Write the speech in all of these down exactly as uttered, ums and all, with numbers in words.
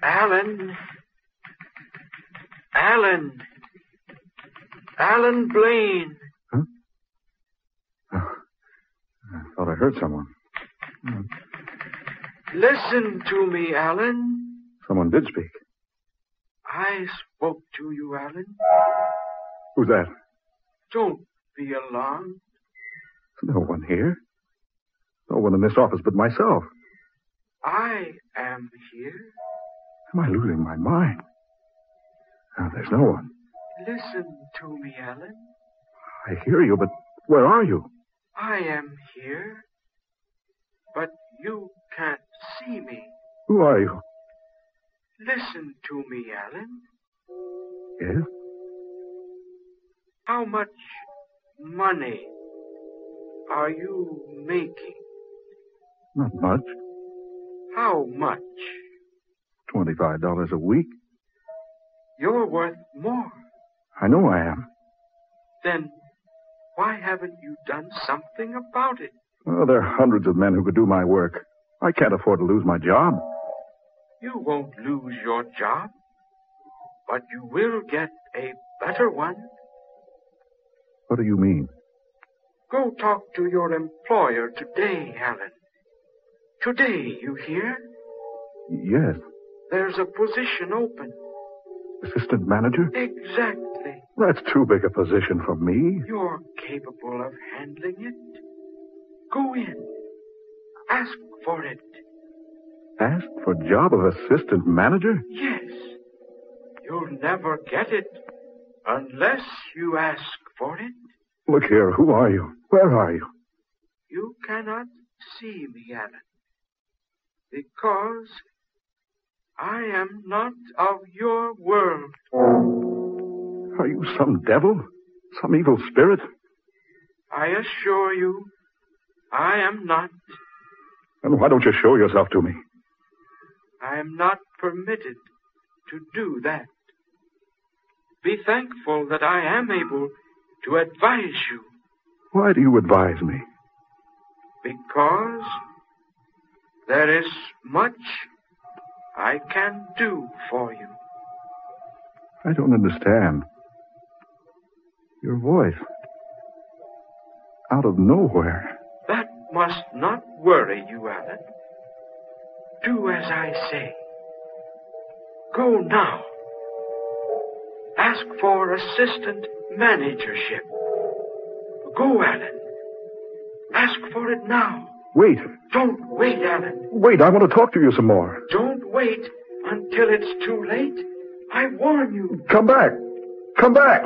Alan. Alan. Alan Blaine. Huh? Oh, I thought I heard someone. Hmm. Listen to me, Alan. Someone did speak. I spoke to you, Alan. Who's that? Don't be alarmed. No one here. No one in this office but myself. I am here. Am I losing my mind? No, there's no one. Listen to me, Alan. I hear you, but where are you? I am here, but you can't see me. Who are you? Listen to me, Alan. Yes? How much money are you making? Not much. How much? Twenty-five dollars a week. You're worth more. I know I am. Then why haven't you done something about it? Well, there are hundreds of men who could do my work. I can't afford to lose my job. You won't lose your job, but you will get a better one. What do you mean? Go talk to your employer today, Alan. Today, you hear? Yes. There's a position open. Assistant manager? Exactly. That's too big a position for me. You're capable of handling it. Go in. Ask for it. Ask for job of assistant manager? Yes. You'll never get it unless you ask for it. Look here, who are you? Where are you? You cannot see me, Alan, because I am not of your world. Are you some devil? Some evil spirit? I assure you, I am not. And why don't you show yourself to me? I am not permitted to do that. Be thankful that I am able to advise you. Why do you advise me? Because there is much I can do for you. I don't understand. Your voice. Out of nowhere. That must not worry you, Alan. Do as I say. Go now. Ask for assistant managership. Go, Alan. Ask for it now. Wait. Don't wait, Alan. Wait, I want to talk to you some more. Don't wait until it's too late. I warn you. Come back. Come back.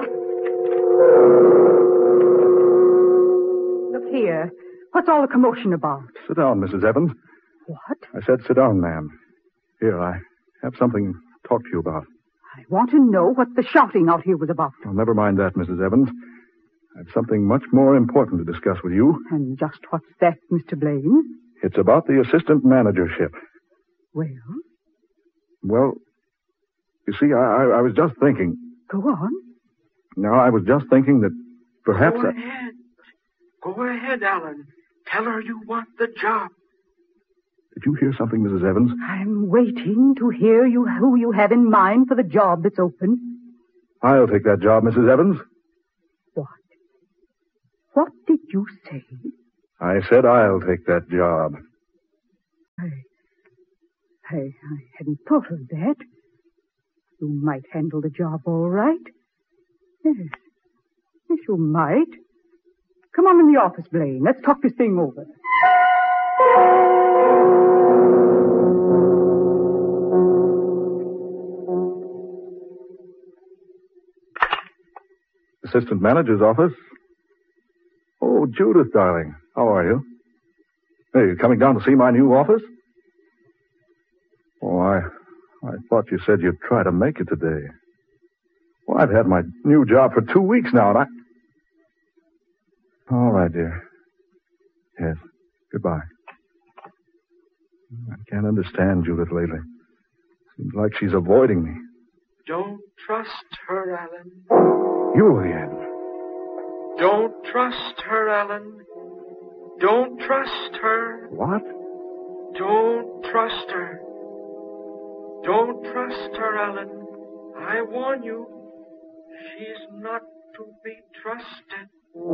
Look here. What's all the commotion about? Sit down, Missus Evans. What? I said sit down, ma'am. Here, I have something to talk to you about. I want to know what the shouting out here was about. Oh, never mind that, Missus Evans. I have something much more important to discuss with you. And just what's that, Mister Blaine? It's about the assistant managership. Well? Well, you see, I, I, I was just thinking. Go on. No, I was just thinking that perhaps... Go I... ahead. Go ahead, Alan. Tell her you want the job. Did you hear something, Missus Evans? I'm waiting to hear you who you have in mind for the job that's open. I'll take that job, Missus Evans. What? What did you say? I said I'll take that job. I... I, I hadn't thought of that. You might handle the job all right. Yes. Yes, you might. Come on in the office, Blaine. Let's talk this thing over. Assistant manager's office. Oh, Judith, darling. How are you? Hey, you coming down to see my new office? Oh, I, I thought you said you'd try to make it today. Well, I've had my new job for two weeks now, and I... All right, dear. Yes. Goodbye. I can't understand Judith lately. Seems like she's avoiding me. Don't trust her, Alan. You again. Don't trust her, Alan. Don't trust her. What? Don't trust her. Don't Don't trust her, Alan. I warn you. She's not to be trusted.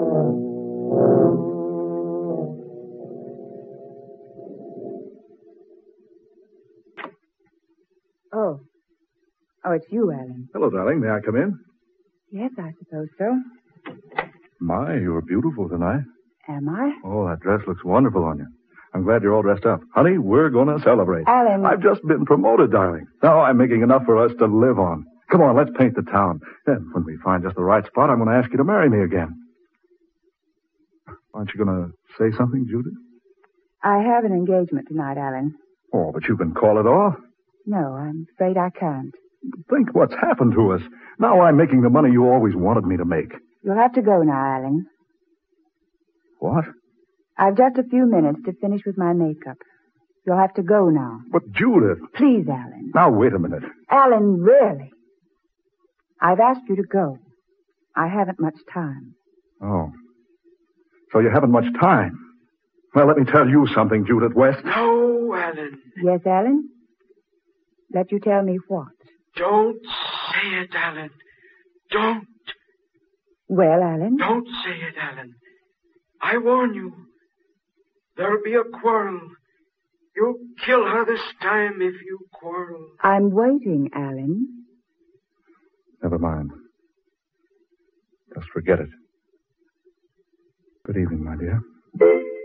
Oh. Oh, it's you, Alan. Hello, darling. May I come in? Yes, I suppose so. My, you're beautiful tonight. Am I? Oh, that dress looks wonderful on you. I'm glad you're all dressed up. Honey, we're going to celebrate. Alan. I've just been promoted, darling. Now I'm making enough for us to live on. Come on, let's paint the town. Then, when we find just the right spot, I'm going to ask you to marry me again. Aren't you going to say something, Judith? I have an engagement tonight, Alan. Oh, but you can call it off. No, I'm afraid I can't. Think what's happened to us. Now I'm making the money you always wanted me to make. You'll have to go now, Alan. What? I've just a few minutes to finish with my makeup. You'll have to go now. But, Judith... Please, Alan. Now, wait a minute. Alan, really? I've asked you to go. I haven't much time. Oh. So you haven't much time. Well, let me tell you something, Judith West. No, Alan. Yes, Alan? Let you tell me what? Don't say it, Alan. Don't. Well, Alan? Don't say it, Alan. I warn you. There'll be a quarrel. You'll kill her this time if you quarrel. I'm waiting, Alan. Never mind. Just forget it. Good evening, my dear.